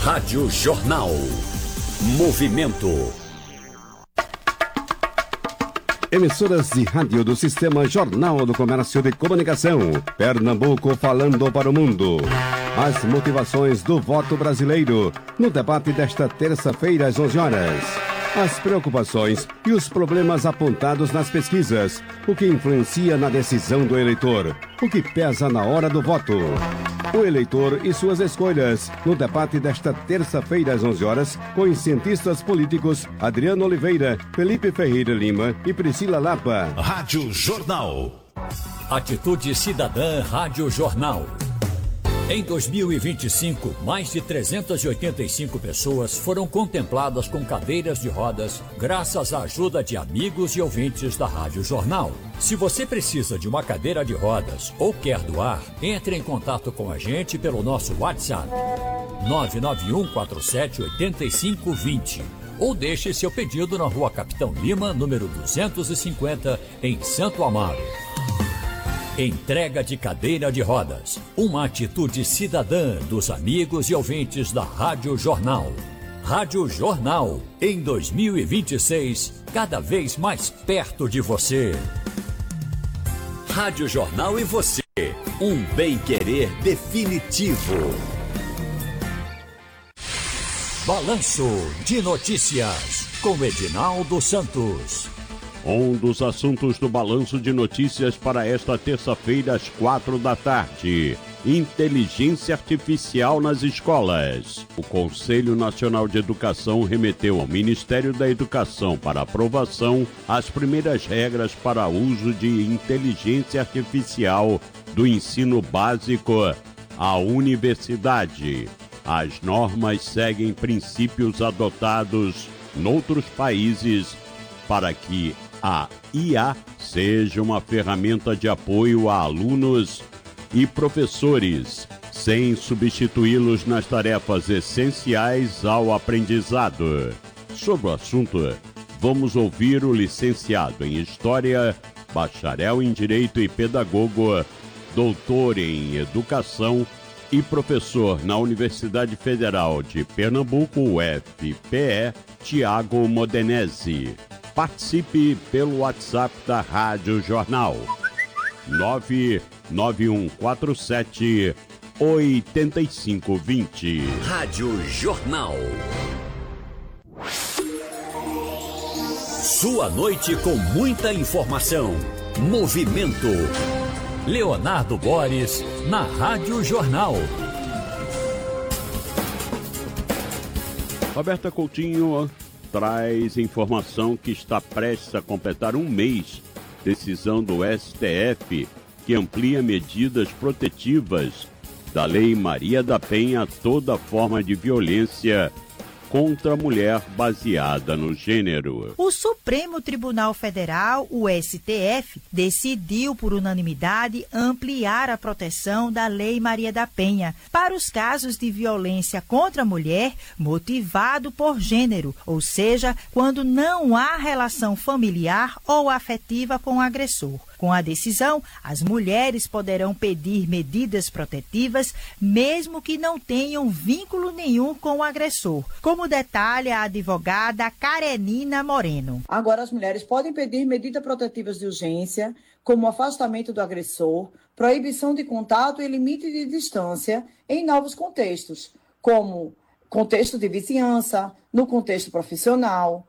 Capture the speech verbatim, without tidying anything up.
Rádio Jornal. Movimento. Emissoras de rádio do Sistema Jornal do Comércio de Comunicação. Pernambuco falando para o mundo. As motivações do voto brasileiro no debate desta terça-feira às onze horas. As preocupações e os problemas apontados nas pesquisas. O que influencia na decisão do eleitor. O que pesa na hora do voto. O eleitor e suas escolhas, no debate desta terça-feira às onze horas, com os cientistas políticos Adriano Oliveira, Felipe Ferreira Lima e Priscila Lapa. Rádio Jornal. Atitude Cidadã Rádio Jornal. Em dois mil e vinte e cinco, mais de trezentas e oitenta e cinco pessoas foram contempladas com cadeiras de rodas graças à ajuda de amigos e ouvintes da Rádio Jornal. Se você precisa de uma cadeira de rodas ou quer doar, entre em contato com a gente pelo nosso WhatsApp nove nove um quatro sete oito cinco dois zero ou deixe seu pedido na Rua Capitão Lima, número duzentos e cinquenta, em Santo Amaro. Entrega de cadeira de rodas. Uma atitude cidadã dos amigos e ouvintes da Rádio Jornal. Rádio Jornal, em dois mil e vinte e seis, cada vez mais perto de você. Rádio Jornal e você. Um bem-querer definitivo. Balanço de Notícias, com Edinaldo Santos. Um dos assuntos do Balanço de Notícias para esta terça-feira às quatro da tarde. Inteligência Artificial nas escolas. O Conselho Nacional de Educação remeteu ao Ministério da Educação para aprovação as primeiras regras para uso de inteligência artificial do ensino básico à universidade. As normas seguem princípios adotados noutros países para que a I A seja uma ferramenta de apoio a alunos e professores, sem substituí-los nas tarefas essenciais ao aprendizado. Sobre o assunto, vamos ouvir o licenciado em História, bacharel em Direito e pedagogo, doutor em Educação e professor na Universidade Federal de Pernambuco, U F P E, Tiago Modenese. Participe pelo WhatsApp da Rádio Jornal. nove nove um quatro sete oito cinco dois zero. Rádio Jornal. Sua noite com muita informação. Movimento. Leonardo Boris, na Rádio Jornal. Roberta Coutinho traz informação que está prestes a completar um mês. Decisão do S T F que amplia medidas protetivas da Lei Maria da Penha a toda forma de violência contra a mulher baseada no gênero. O Supremo Tribunal Federal, o S T F, decidiu por unanimidade ampliar a proteção da Lei Maria da Penha para os casos de violência contra a mulher motivado por gênero, ou seja, quando não há relação familiar ou afetiva com o agressor. Com a decisão, as mulheres poderão pedir medidas protetivas mesmo que não tenham vínculo nenhum com o agressor, como detalha a advogada Karenina Moreno. Agora as mulheres podem pedir medidas protetivas de urgência, como o afastamento do agressor, proibição de contato e limite de distância em novos contextos, como contexto de vizinhança, no contexto profissional,